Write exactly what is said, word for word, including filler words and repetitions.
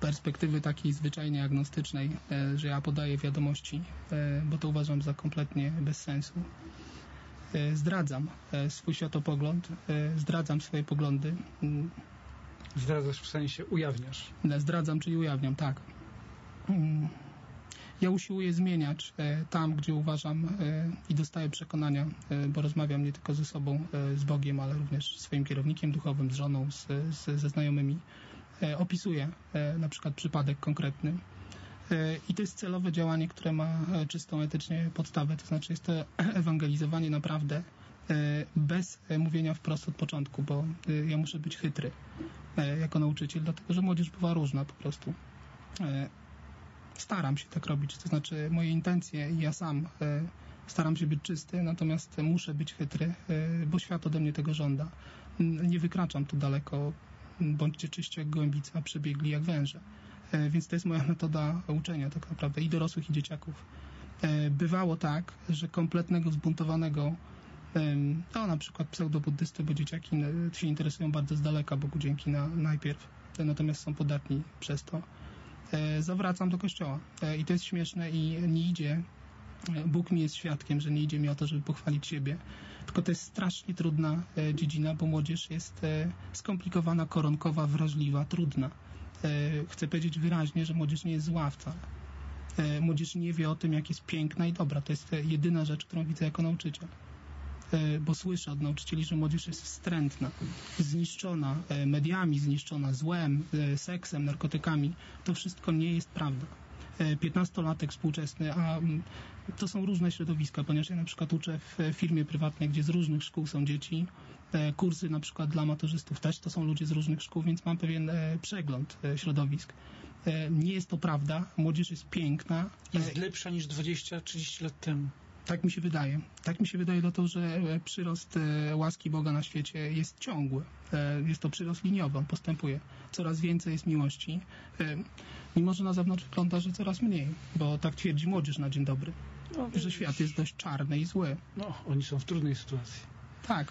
perspektywy takiej zwyczajnie agnostycznej, że ja podaję wiadomości, bo to uważam za kompletnie bez sensu. Zdradzam swój światopogląd, zdradzam swoje poglądy. Zdradzasz w sensie ujawniasz. Zdradzam, czyli ujawniam, tak. Ja usiłuję zmieniać tam, gdzie uważam i dostaję przekonania, bo rozmawiam nie tylko ze sobą, z Bogiem, ale również z swoim kierownikiem duchowym, z żoną, z, z, ze znajomymi. Opisuję na przykład przypadek konkretny. I to jest celowe działanie, które ma czystą etycznie podstawę, to znaczy jest to ewangelizowanie naprawdę bez mówienia wprost od początku, bo ja muszę być chytry jako nauczyciel, dlatego że młodzież bywa różna po prostu. Staram się tak robić, to znaczy moje intencje i ja sam staram się być czysty, natomiast muszę być chytry, bo świat ode mnie tego żąda. Nie wykraczam tu daleko, bądźcie czyści jak gołębica, przebiegli jak węże. Więc to jest moja metoda uczenia tak naprawdę i dorosłych, i dzieciaków. Bywało tak, że kompletnego zbuntowanego, no na przykład pseudobuddysty, bo dzieciaki się interesują bardzo z daleka, Bogu dzięki na, najpierw, natomiast są podatni przez to, zawracam do kościoła. I to jest śmieszne i nie idzie, Bóg mi jest świadkiem, że nie idzie mi o to, żeby pochwalić siebie, tylko to jest strasznie trudna dziedzina, bo młodzież jest skomplikowana, koronkowa, wrażliwa, trudna. Chcę powiedzieć wyraźnie, że młodzież nie jest zła wcale. Młodzież nie wie o tym, jak jest piękna i dobra. To jest jedyna rzecz, którą widzę jako nauczyciel. Bo słyszę od nauczycieli, że młodzież jest wstrętna, zniszczona mediami, zniszczona złem, seksem, narkotykami. To wszystko nie jest prawda. piętnastolatek współczesny, a to są różne środowiska, ponieważ ja na przykład uczę w firmie prywatnej, gdzie z różnych szkół są dzieci, kursy na przykład dla maturzystów też to są ludzie z różnych szkół, więc mam pewien przegląd środowisk. Nie jest to prawda, młodzież jest piękna. Jest lepsza niż dwadzieścia trzydzieści lat temu. Tak mi się wydaje. Tak mi się wydaje dlatego, że przyrost łaski Boga na świecie jest ciągły. Jest to przyrost liniowy, on postępuje. Coraz więcej jest miłości. Mimo, że na zewnątrz wygląda, że coraz mniej, bo tak twierdzi młodzież na dzień dobry, no, że świat jest dość czarny i zły. No, oni są w trudnej sytuacji. Tak,